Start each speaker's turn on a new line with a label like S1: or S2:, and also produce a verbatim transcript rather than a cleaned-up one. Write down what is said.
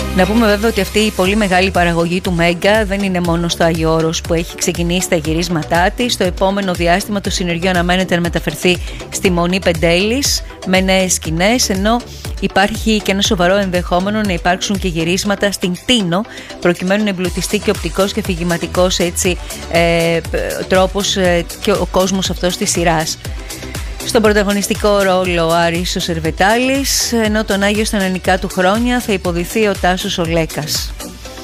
S1: Να πούμε βέβαια ότι αυτή η πολύ μεγάλη παραγωγή του Μέγκα δεν είναι μόνο στο Άγιο Όρος που έχει ξεκινήσει τα γυρίσματά της. Στο επόμενο διάστημα το συνεργείο αναμένεται να μεταφερθεί στη Μονή Πεντέλης με νέες σκηνές, ενώ υπάρχει και ένα σοβαρό ενδεχόμενο να υπάρξουν και γυρίσματα στην Τίνο, προκειμένου να εμπλουτιστεί και οπτικός και αφηγηματικός έτσι ε, τρόπος ε, και ο κόσμος αυτός της σειράς. Στον πρωταγωνιστικό ρόλο ο Άρης ο Σερβετάλης, ενώ τον Άγιο στα νεανικά του χρόνια θα υποδηθεί ο Τάσος ο Λέκας.